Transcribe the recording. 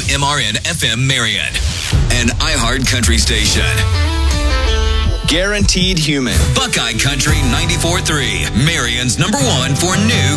WMRN FM Marion, an iHeart Country station. Guaranteed Human. Buckeye Country 94.3, Marion's #1 for new